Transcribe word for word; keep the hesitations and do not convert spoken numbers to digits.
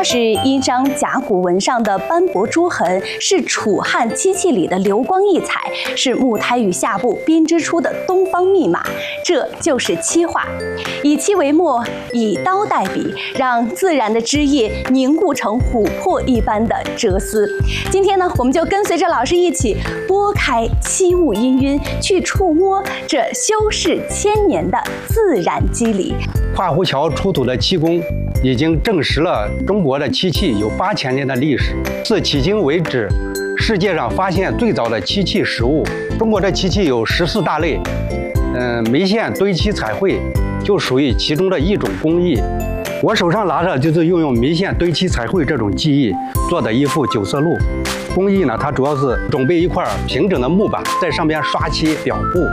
它是殷商甲骨文上的斑驳珠痕，是楚汉漆器里的流光溢彩，是木胎与下部编织出的东方密码。这就是漆画，以漆为墨，以刀代笔，让自然的枝叶凝固成琥珀一般的哲思。今天呢，我们就跟随着老师一起拨开漆雾氤氲，去触摸这修饰千年的自然肌理。 跨湖桥出土的漆工已经证实了中国的漆器有八千年的历史。自迄今为止，世界上发现最早的漆器实物。中国的漆器有十四大类，嗯，眉线堆漆彩绘就属于其中的一种工艺。我手上拿着就是运用眉线堆漆彩绘这种技艺做的一幅九色鹿。工艺呢，它主要是准备一块平整的木板，在上边刷漆裱布，